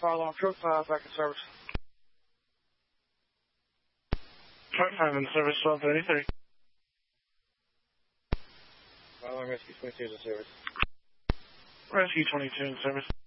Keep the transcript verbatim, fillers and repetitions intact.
fire alarm truck five back in service. Truck five in service, twelve thirty-three. Fire alarm rescue twenty-two is in service. Rescue twenty-two in service.